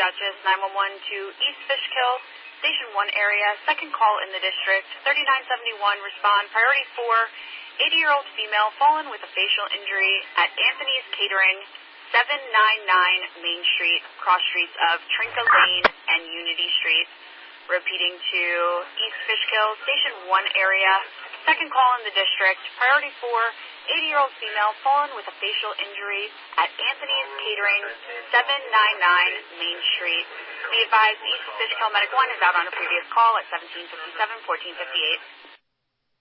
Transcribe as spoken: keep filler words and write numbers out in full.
Dutchess, nine one one to East Fishkill, Station one area, second call in the district, thirty-nine seventy-one, respond, priority four, eighty-year-old female fallen with a facial injury at Anthony's Catering, seven ninety-nine Main Street, cross streets of Trinca Lane and Unity Street. Repeating to East Fishkill, Station one area, second call in the district, priority four, eighty-year-old female fallen with a facial injury at Anthony's Catering, seven ninety-nine Main Street. Be advised, East Fishkill Medic one is out on a previous call at seventeen fifty-seven, fourteen fifty-eight.